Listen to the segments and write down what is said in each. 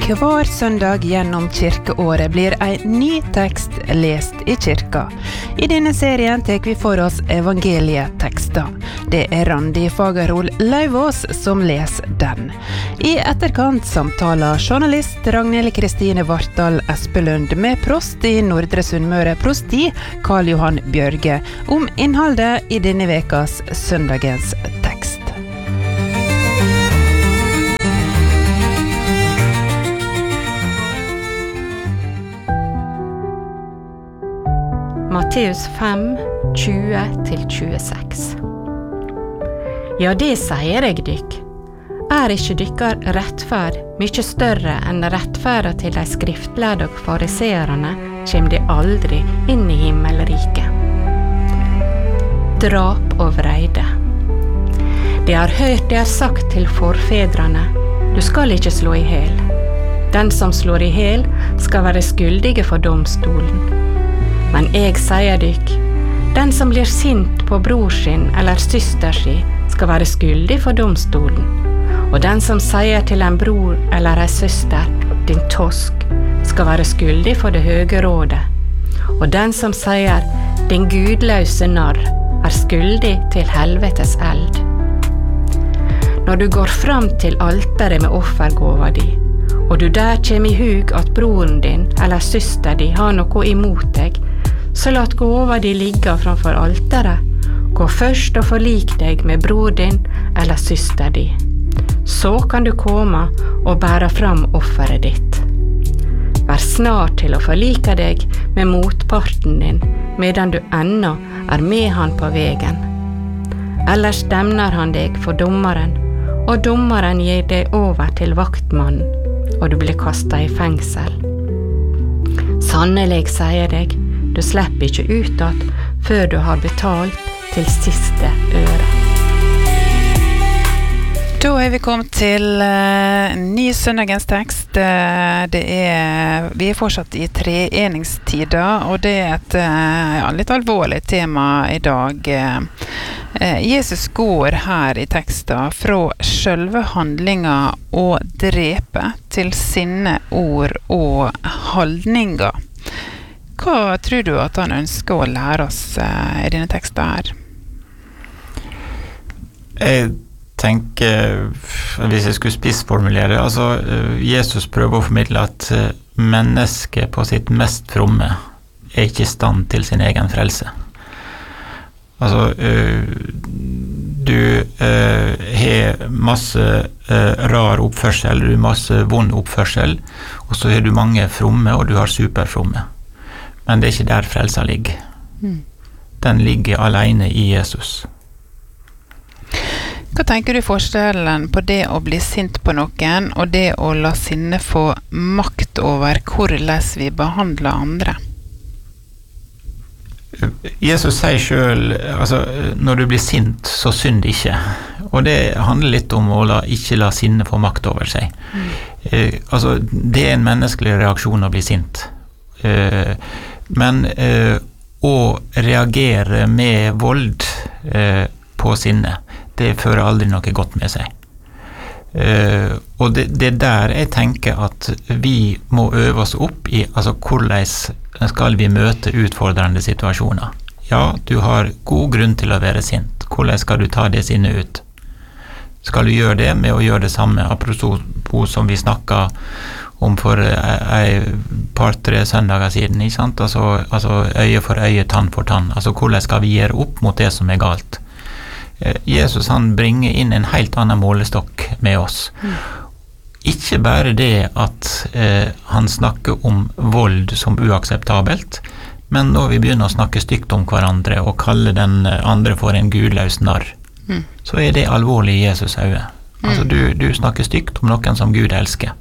Hver søndag gjennom kirkeåret blir en ny tekst lest i kirka. I denne serien tar vi for oss evangelietekster. Det Randi Fagerhol Lauvås som leser den. I etterkant samtaler journalist Ragnhild Kristine Vartdal Espelund med prost i Nordre Sunnmøre prosti, Karl Johan Bjørge, om innholdet i denne vekas søndagens tekst. Matteus 5, 20-26. Ja, det sier jeg dykk. Ikke dykkar rettferd mye større enn rettferda til de skriftlærde og fariseerne, kjem de aldri inn i himmelriket. Drap og vreide. De har hørt det sagt til forfedrene, du skal ikke slå i hel. Den som slår i hel skal være skyldige for domstolen. Men jeg sier dykk, den som blir sint på bror sin eller søster sin, skal være skyldig for domstolen. Og den som sier til en bror eller en søster, din tosk, skal være skyldig for det høge rådet. Og den som sier, din gudløse narr, skyldig til helvetes eld. Når du går fram til alteret med offergåva di, og du der kjem i hug at broren din eller søster di har noe imot deg, så lat gåva di ligge framfor alteret. Gå først og forlik deg med bror din eller søster di. Så kan du komme og bære fram offeret ditt. Vær snar til å forlike deg med motparten din, medan du ennå med han på vegen. Ellers stemner han deg for dommeren, og dommeren gir deg over til vaktmannen, og du blir kastet i fengsel. Sannelig sier deg, du slipper ikke ut at før du har betalt til siste øre. Da vi kommet til ny søndagens tekst. Vi fortsatt i treeningstida, og det et litt alvorlig tema i dag. Jesus går her i teksten fra selve handlinga og drepe til sinne ord og holdninger. Hva tror du at han ønsker å lære oss i denne teksten her? Jeg tenker, hvis jeg skulle spissformulere, altså Jesus prøver å formidle at mennesket på sitt mest fromme ikke i stand til sin egen frelse. Altså, du har masse rar oppførsel, du har masse vond oppførsel, og så har du mange fromme, og du har superfromme. Men det ikke der frelsa ligger. Den ligger alene i Jesus. Hva tenker du forskjellen på det å bli sint på noen, og det å la sinne få makt over hvordan vi behandler andre? Jesus sier selv, altså, når du blir sint, så synd ikke. Og det handler litt om å ikke la sinne få makt over seg. Altså, det en menneskelig reaksjon å bli sint. Men å reagere med vold på sinne, det fører aldri noe godt med seg. Og det der jeg tenker at vi må øve oss opp i, altså hvordan skal vi møte utfordrende situasjoner. Ja, du har god grunn til å være sint. Hvordan skal du ta det sinnet ut? Skal du gjøre det med å gjøre det samme, apropos som vi snakket om for par-tre søndager siden, ikke sant? Altså øye for øye, tann for tann. Altså hvordan skal vi gjøre opp mot det som galt? Jesus han bringer inn en helt annen målestokk med oss. Ikke bare det at han snakker om vold som uakseptabelt, men når vi begynner å snakke stygt om hverandre og kalle den andre for en gudløs narr, så det alvorlig i Jesus øye. Altså du snakker stygt om noen som Gud elsker.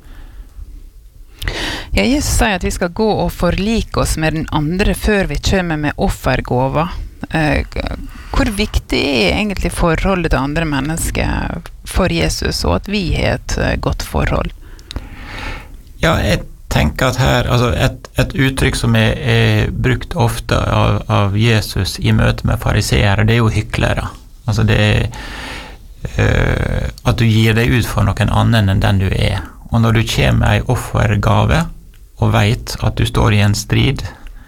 Ja, Jesus sier at vi skal gå og forlike oss med den andre før vi kommer med offergåva. Hvor viktig egentlig forholdet til andre mennesker for Jesus, og at vi har et godt forhold? Ja, jeg tenker at her, altså et uttrykk som er brukt ofte av Jesus i møte med fariseere, det jo hyklere. Altså det at du gir deg ut for noen annen enn den du er. Og når du kommer med en offergave og vet at du står i en strid,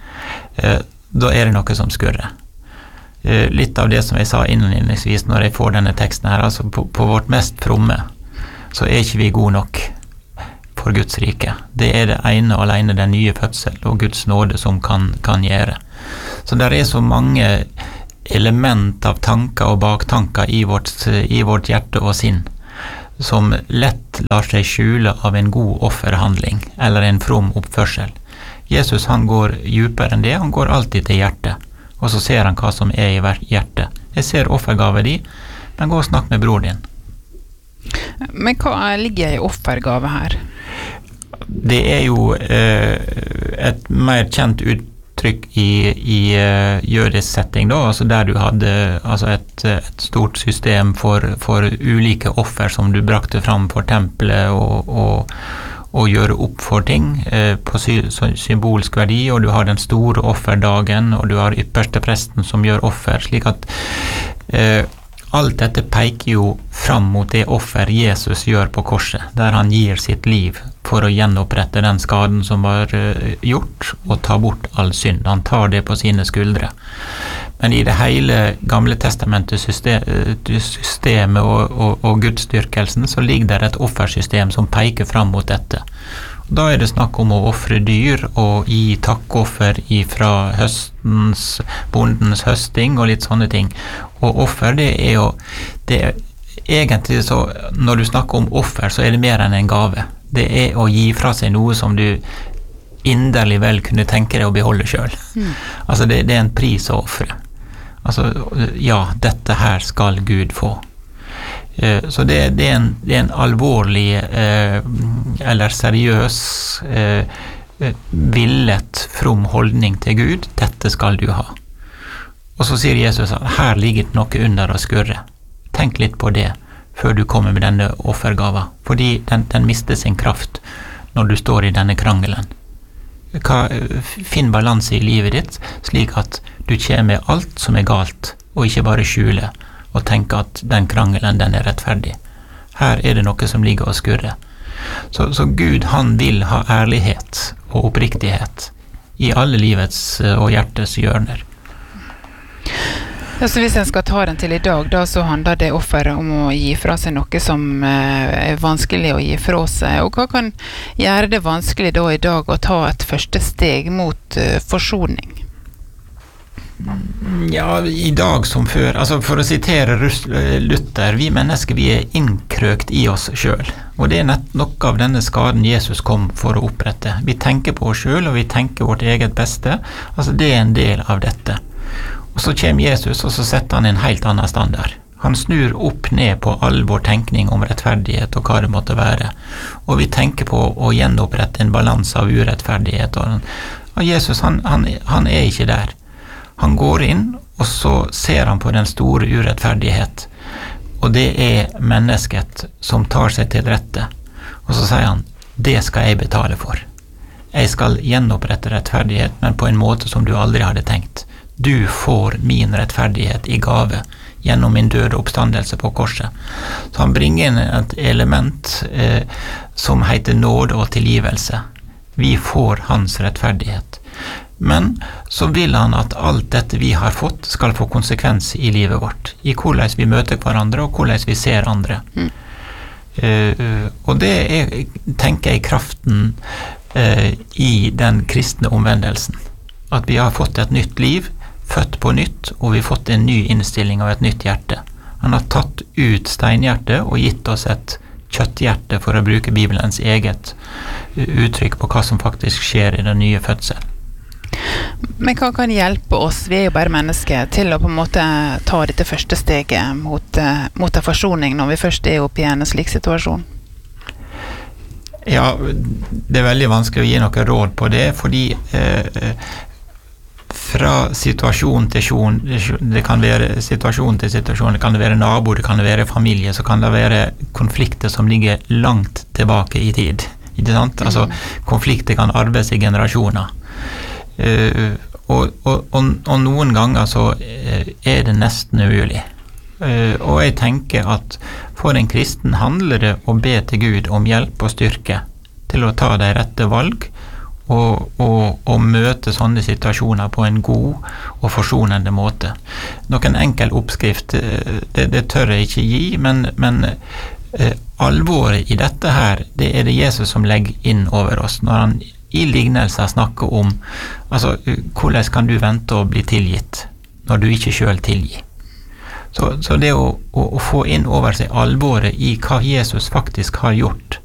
da det noe som skurrer. Litt av det som jeg sa innledningsvis når jeg får denne teksten her, altså på vårt mest fromme, så ikke vi gode nok for Guds rike. Det det ene og alene den nye fødsel og Guds nåde som kan gjøre. Så der så mange element av tanker og baktanker i vårt hjerte og sinn, som lett lar seg skjule av en god offerhandling eller en from oppførsel. Jesus han går djupere enn det, han går alltid til hjertet, og så ser han hva som i hjertet. Jeg ser offergave di, men gå og snakk med bror din. Men hva ligger i offergave her? Det jo et mer kjent uttrykk i jødisk setting da, altså der du hadde altså et stort system for ulike offer som du brakte fram for tempelet og gjøre opp for ting på symbolsk verdi, og du har den store offerdagen, og du har ypperste presten som gjør offer, slik at alt dette peker jo fram mot det offer Jesus gjør på korset, der han gir sitt liv for å gjenopprette den skaden som var gjort, og ta bort all synd. Han tar det på sine skuldre. Men i det hele gamle testamentet systemet og gudsdyrkelsen, så ligger det et offersystem som peker fram mot dette. Da det snakk om å offre dyr og gi takkoffer fra bondens høsting og litt sånne ting. Og offer, det jo egentlig så, når du snakker om offer, så det mer enn en gave. Det å gi fra seg noe som du inderlig vel kunne tenke deg å beholde selv. Altså det en pris å offre. Altså, ja, dette her skal Gud få. Så det en alvorlig eller seriøs villet from holdning til Gud. Dette skal du ha. Og så sier Jesus at her ligger det noe under å skurre. Tenk litt på det før du kommer med denne offergava, fordi den mister sin kraft når du står i denne krangelen. Finn balanse i livet ditt, slik at du kommer med alt som galt, og ikke bare skjule og tenke at den krangelen, den rettferdig. Her det noe som ligger og skurrer. Så Gud, han vil ha ærlighet og oppriktighet i alle livets og hjertets hjørner. Ja, så hvis en skal ta den til i dag, da så handler det offeret om å gi fra seg noe som vanskelig å gi fra seg. Og hva kan gjøre det vanskelig da i dag å ta et første steg mot forsoning? Ja, i dag som før, altså for å sitere Luther, vi mennesker, vi innkrøkt i oss selv, og det noe av denne skaden Jesus kom for å opprette. Vi tenker på oss selv, og vi tenker vårt eget beste, altså det en del av dette. Og så kommer Jesus, og så setter han en helt annen standard. Han snur opp ned på all vår tenkning om rettferdighet og hva det måtte være, og vi tenker på å gjenopprette en balans av urettferdighet, og Jesus, han ikke der. Han går inn, og så ser han på den store urettferdighet, og det mennesket som tar seg til rette. Og så sier han, det skal jeg betale for. Jeg skal gjenopprette rettferdighet, men på en måte som du aldri hadde tenkt. Du får min rettferdighet i gave gjennom min døde oppstandelse på korset. Så han bringer inn et element som heter nåde og tilgivelse. Vi får hans rettferdighet. Men så vil han at alt dette vi har fått skal få konsekvens i livet vårt, i hvordan vi møter hverandre og hvordan vi ser andre. Og det tenker jeg kraften i den kristne omvendelsen. At vi har fått et nytt liv, født på nytt, og vi har fått en ny innstilling og et nytt hjerte. Han har tatt ut steinhjertet og gitt oss et kjøtthjerte, for å bruke Bibelens eget uttrykk på hva som faktisk skjer i den nye fødselen. Men hva kan hjelpe oss, vi jo bare mennesker, til å på en måte ta dette første steget mot en forsoning når vi først oppe i en slik situasjon? Ja, det veldig vanskelig å gi noe råd på det, fordi fra situasjon til situasjon, det kan være situasjon til situasjon, det kan være nabo, det kan være familie, så kan det være konflikter som ligger langt tilbake i tid. Ikke sant? Altså, konflikter kan arbeides i generasjoner. Og noen ganger så det nesten umulig. Og jeg tenker at for en kristen handler det å be til Gud om hjelp og styrke til å ta de rette valg og møte sånne situasjoner på en god og forsonende måte. Noen enkel oppskrift, det tør jeg ikke gi, men alvoret i dette her, det det Jesus som legger inn over oss, når han i lignelser snakker om, altså, hvordan kan du vente å bli tilgitt, når du ikke selv tilgir? Så det å få inn over seg alvoret i hva Jesus faktisk har gjort,